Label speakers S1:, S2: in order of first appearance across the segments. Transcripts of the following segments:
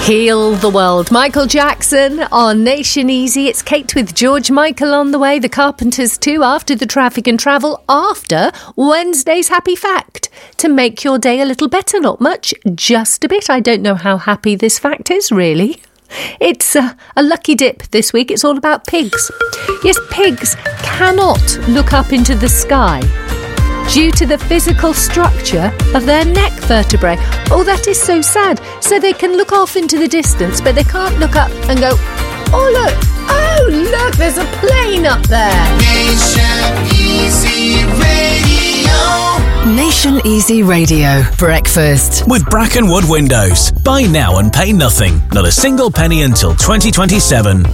S1: Heal the world. Michael Jackson on Nation Easy. It's Kate with George Michael on the way. The Carpenters too, after the traffic and travel, after Wednesday's Happy Fact. To make your day a little better, not much, just a bit. I don't know how happy this fact is, really. It's a lucky dip this week. It's all about pigs. Yes, pigs cannot look up into the sky due to the physical structure of their neck vertebrae. Oh, that is so sad. So they can look off into the distance, but they can't look up and go, oh look, there's a plane up there.
S2: Nation Easy Radio.
S3: Nation Easy Radio. Breakfast.
S4: With Brackenwood Windows. Buy now and pay nothing. Not a single penny until 2027.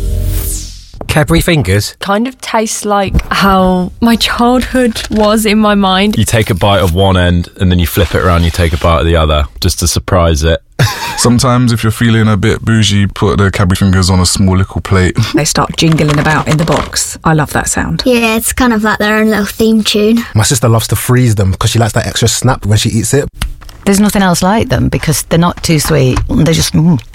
S5: Cadbury Fingers
S6: kind of tastes like how my childhood was in my mind.
S7: You take a bite of one end and then you flip it around, you take a bite of the other just to surprise it.
S8: Sometimes if you're feeling a bit bougie, put the Cadbury Fingers on a small little plate.
S9: They start jingling about in the box. I love that sound.
S10: Yeah, it's kind of like their own little theme tune.
S11: My sister loves to freeze them because she likes that extra snap when she eats it.
S12: There's nothing else like them because they're not too sweet. They're just...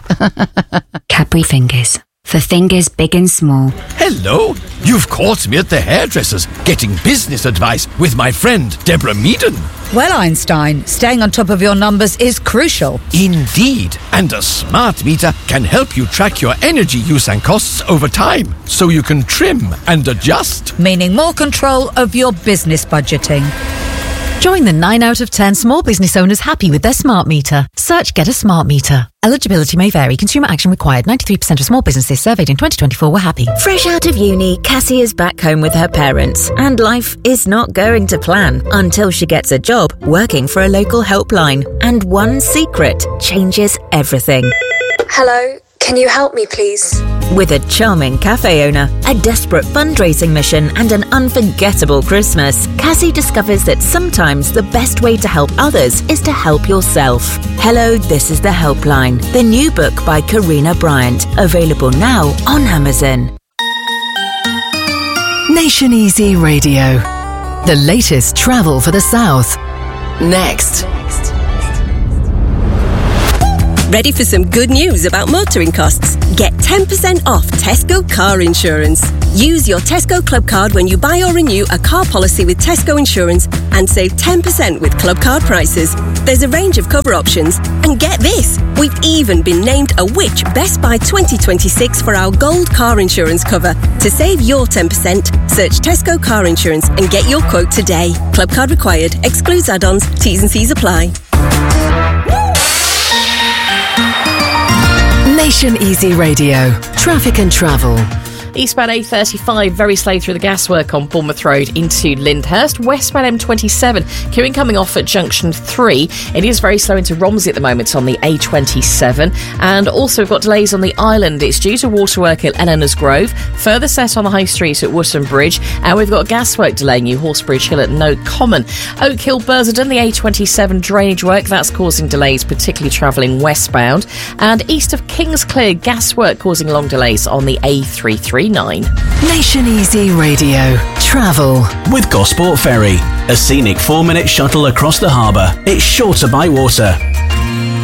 S13: Cadbury Fingers. For fingers big and small.
S14: Hello, you've caught me at the hairdresser's getting business advice with my friend Deborah Meaden.
S15: Well, Einstein, staying on top of your numbers is crucial.
S14: Indeed, and a smart meter can help you track your energy use and costs over time, so you can trim and adjust.
S15: Meaning more control of your business budgeting.
S16: Join the 9 out of 10 small business owners happy with their smart meter. Search Get a Smart Meter. Eligibility may vary. Consumer action required. 93% of small businesses surveyed in 2024 were happy.
S17: Fresh out of uni, Cassie is back home with her parents. And life is not going to plan until she gets a job working for a local helpline. And one secret changes everything.
S18: Hello, can you help me, please?
S17: With a charming cafe owner, a desperate fundraising mission, and an unforgettable Christmas, Cassie discovers that sometimes the best way to help others is to help yourself. Hello, This is the Helpline, the new book by Karina Bryant, available now on Amazon.
S3: Nation Easy Radio. The latest travel for the South. Next.
S19: Ready for some good news about motoring costs? Get 10% off Tesco car insurance. Use your Tesco Club card when you buy or renew a car policy with Tesco Insurance and save 10% with Club card prices. There's a range of cover options. And get this, we've even been named a Which Best Buy 2026 for our gold car insurance cover. To save your 10%, search Tesco car insurance and get your quote today. Club card required. Excludes add-ons. T's and C's apply.
S3: Nation Easy Radio. Traffic and travel.
S6: Eastbound A35, very slow through the gaswork on Bournemouth Road into Lyndhurst. Westbound M27, queuing coming off at Junction 3. It is very slow into Romsey at the moment on the A27. And also we've got delays on the island. It's due to waterwork at Eleanor's Grove. Further set on the High Street at Wootton Bridge. And we've got gaswork delaying you Horsebridge Hill at No Common. Oak Hill, Bursardon, the A27 drainage work. That's causing delays, particularly travelling westbound. And east of Kingsclear, gaswork causing long delays on the A339.
S3: Nation Easy Radio. Travel.
S4: With Gosport Ferry, a scenic 4-minute shuttle across the harbour. It's shorter by water.